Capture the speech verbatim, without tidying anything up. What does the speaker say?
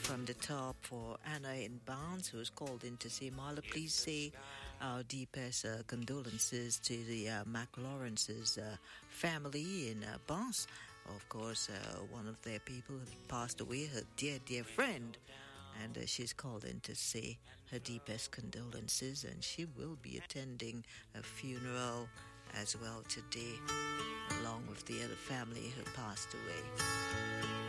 from the top for Anna in Barnes, who's called in to say, Marla, please say our deepest uh, condolences to the uh, McLawrence's uh, family in uh, Barnes. Of course, uh, one of their people had passed away, her dear, dear friend. And uh, she's called in to say her deepest condolences, and she will be attending a funeral as well today, along with the other family who passed away.